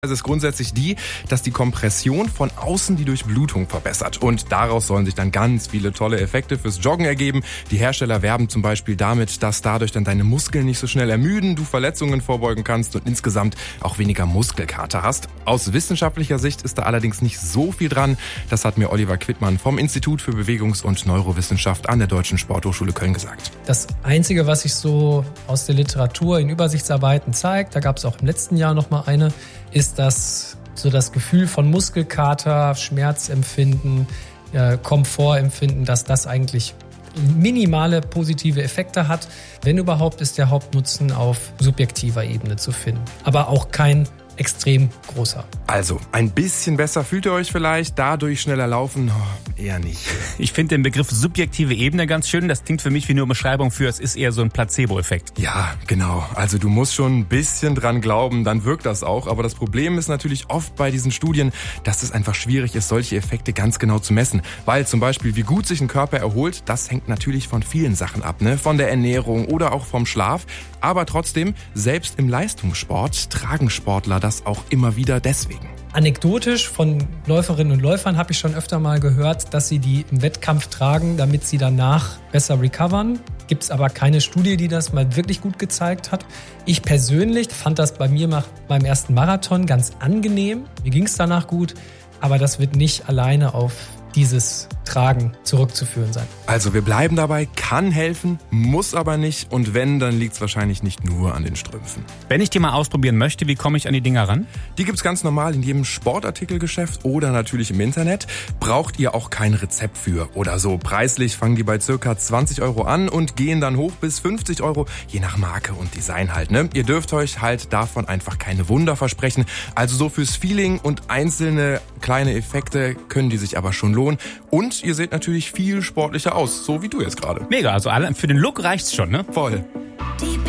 Ist grundsätzlich die, dass die Kompression von außen die Durchblutung verbessert. Und daraus sollen sich dann ganz viele tolle Effekte fürs Joggen ergeben. Die Hersteller werben zum Beispiel damit, dass dadurch dann deine Muskeln nicht so schnell ermüden, du Verletzungen vorbeugen kannst und insgesamt auch weniger Muskelkater hast. Aus wissenschaftlicher Sicht ist da allerdings nicht so viel dran. Das hat mir Oliver Quittmann vom Institut für Bewegungs- und Neurowissenschaft an der Deutschen Sporthochschule Köln gesagt. Das Einzige, was sich so aus der Literatur in Übersichtsarbeiten zeigt, da gab es auch im letzten Jahr noch mal eine, ist, dass so das Gefühl von Muskelkater, Schmerzempfinden, Komfortempfinden, dass das eigentlich minimale positive Effekte hat. Wenn überhaupt, ist der Hauptnutzen auf subjektiver Ebene zu finden. Aber auch kein extrem großer. Also, ein bisschen besser fühlt ihr euch vielleicht, dadurch schneller laufen, eher nicht. Ich finde den Begriff subjektive Ebene ganz schön. Das klingt für mich wie eine Beschreibung für, es ist eher so ein Placebo-Effekt. Ja, genau. Also du musst schon ein bisschen dran glauben, dann wirkt das auch. Aber das Problem ist natürlich oft bei diesen Studien, dass es einfach schwierig ist, solche Effekte ganz genau zu messen. Weil zum Beispiel, wie gut sich ein Körper erholt, das hängt natürlich von vielen Sachen ab, ne? Von der Ernährung oder auch vom Schlaf. Aber trotzdem, selbst im Leistungssport tragen Sportler das auch immer wieder deswegen. Anekdotisch von Läuferinnen und Läufern habe ich schon öfter mal gehört, dass sie die im Wettkampf tragen, damit sie danach besser recovern. Gibt es aber keine Studie, die das mal wirklich gut gezeigt hat. Ich persönlich fand das bei mir nach meinem ersten Marathon ganz angenehm. Mir ging es danach gut, aber das wird nicht alleine auf dieses Tragen zurückzuführen sein. Also wir bleiben dabei, kann helfen, muss aber nicht und wenn, dann liegt es wahrscheinlich nicht nur an den Strümpfen. Wenn ich die mal ausprobieren möchte, wie komme ich an die Dinger ran? Die gibt's ganz normal in jedem Sportartikelgeschäft oder natürlich im Internet. Braucht ihr auch kein Rezept für oder so. Preislich fangen die bei ca. 20 € an und gehen dann hoch bis 50 €, je nach Marke und Design halt, ne? Ihr dürft euch halt davon einfach keine Wunder versprechen. Also so fürs Feeling und einzelne kleine Effekte können die sich aber schon lohnen. Und ihr seht natürlich viel sportlicher aus, so wie du jetzt gerade. Mega, also für den Look reicht's schon, ne? Voll.